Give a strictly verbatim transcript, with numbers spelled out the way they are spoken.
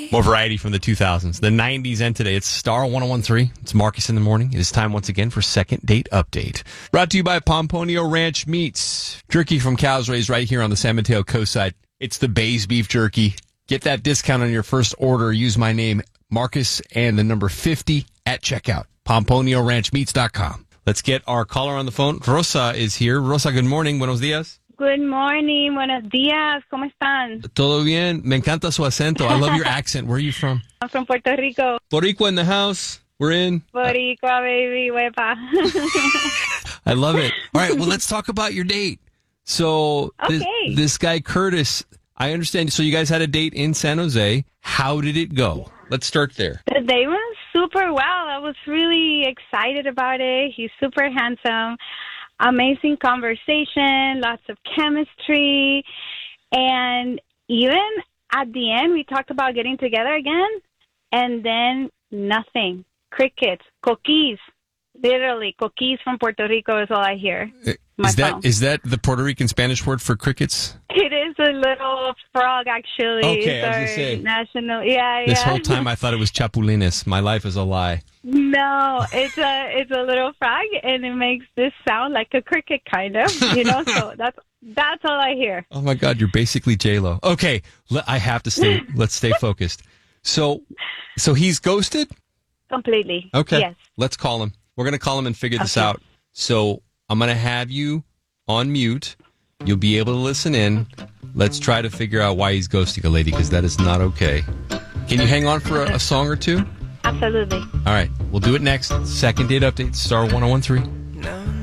More variety from the two thousands, the nineties, and today. It's Star one oh one three. It's Marcus in the morning. It is time once again for Second Date Update. Brought to you by Pomponio Ranch Meats. Jerky from cows raised right here on the San Mateo coastside. It's the Bay's Beef Jerky. Get that discount on your first order. Use my name, Marcus, and the number fifty at checkout. Pomponio Ranch Meats dot com. Let's get our caller on the phone. Rosa is here. Rosa, good morning. Buenos días. Good morning. Buenos días. ¿Cómo están? Todo bien. Me encanta su acento. I love your accent. Where are you from? I'm from Puerto Rico. Boricua in the house. We're in. Boricua, baby. Huepa. I love it. All right. Well, let's talk about your date. So this, okay. this guy, Curtis, I understand. So you guys had a date in San Jose. How did it go? Let's start there. The day went super well. I was really excited about it. He's super handsome. Amazing conversation, lots of chemistry. And even at the end, we talked about getting together again. And then nothing. Crickets, coquis. Literally, coquis from Puerto Rico is all I hear. Is that is that the Puerto Rican Spanish word for crickets? It is a little frog, actually. Okay, it's I was going to say. National, yeah, This yeah. whole time I thought it was chapulines. My life is a lie. No, it's a it's a little frog, and it makes this sound like a cricket, kind of. You know, so that's that's all I hear. Oh my God, you're basically J-Lo. Okay, le- I have to stay. Let's stay focused. So, so he's ghosted? Completely. Okay. Yes. Let's call him. We're going to call him and figure this Okay. out. So I'm going to have you on mute. You'll be able to listen in. Let's try to figure out why he's ghosting a lady, because that is not okay. Can you hang on for a, a song or two? Absolutely. All right. We'll do it next. Second Date Update, Star one oh one three. No,